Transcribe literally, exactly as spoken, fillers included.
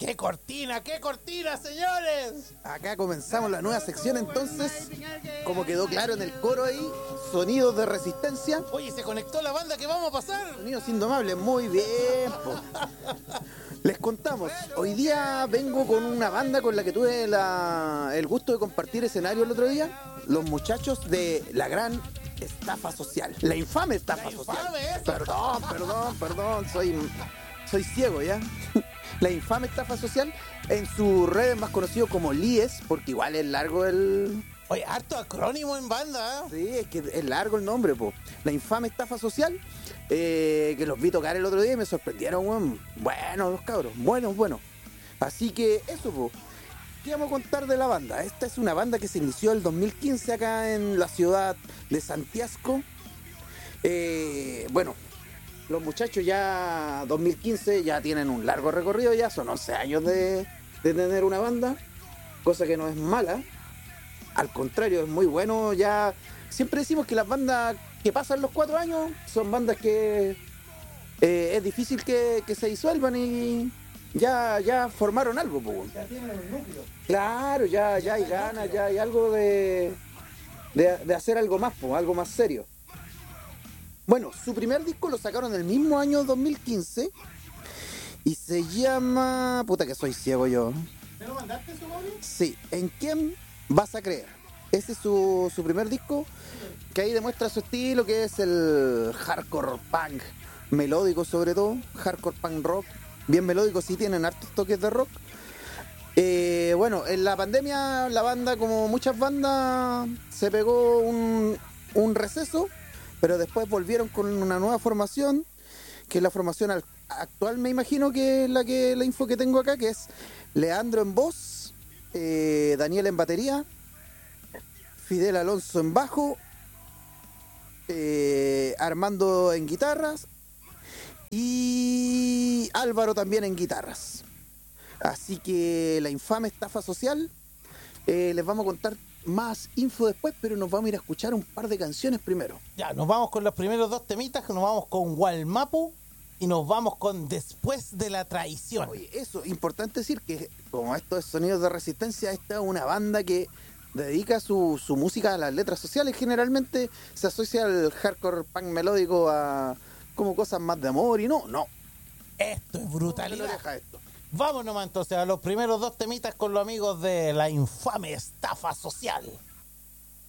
¡Qué cortina, qué cortina, señores! Acá comenzamos la nueva sección entonces, como quedó claro en el coro ahí, sonidos de resistencia. Oye, se conectó la banda que vamos a pasar. Sonidos indomables, muy bien, po. Les contamos, hoy día vengo con una banda con la que tuve la, el gusto de compartir escenario el otro día, los muchachos de la gran estafa social, la infame estafa La social. infame, eso. Perdón, perdón, perdón, soy, soy ciego ya. La infame estafa social, en sus redes más conocido como L I E S, porque igual es largo el... Oye, harto acrónimo en banda, ¿eh? Sí, es que es largo el nombre, po. La infame estafa social, eh, que los vi tocar el otro día y me sorprendieron, weón. Buenos los cabros, buenos, buenos. Así que eso, po. ¿Qué vamos a contar de la banda? Esta es una banda que se inició el dos mil quince acá en la ciudad de Santiago. Eh, bueno, los muchachos ya dos mil quince ya tienen un largo recorrido, ya son once años de, de tener una banda, cosa que no es mala. Al contrario, es muy bueno. Ya siempre decimos que las bandas que pasan los cuatro años son bandas que eh, es difícil que, que se disuelvan y ya, ya formaron algo, po. Ya tienen un núcleo. Claro, ya, ya hay ganas, ya hay algo de, de, de hacer algo más, po, algo más serio. Bueno, su primer disco lo sacaron el mismo año dos mil quince y se llama... Puta que soy ciego yo. ¿Me lo mandaste, su móvil? Sí, ¿En quién vas a creer? Ese es su, su primer disco, que ahí demuestra su estilo, que es el hardcore punk, melódico sobre todo, hardcore punk rock, bien melódico, sí tienen hartos toques de rock. Eh, bueno, en la pandemia la banda, como muchas bandas, se pegó un, un receso, pero después volvieron con una nueva formación, que es la formación al- actual, me imagino que es la, que, la info que tengo acá, que es Leandro en voz, eh, Daniel en batería, Fidel Alonso en bajo, eh, Armando en guitarras y Álvaro también en guitarras. Así que la infame estafa social, eh, les vamos a contar más info después, pero nos vamos a ir a escuchar un par de canciones primero. Ya, nos vamos con los primeros dos temitas, que nos vamos con Gualmapu y nos vamos con Después de la Traición. Oye, eso, importante decir que como esto es Sonidos de Resistencia, esta es una banda que dedica su, su música a las letras sociales. Generalmente se asocia al hardcore punk melódico a como cosas más de amor y no, no. Esto es No brutalidad. deja esto. Vamos nomás entonces a los primeros dos temitas con los amigos de la infame estafa social.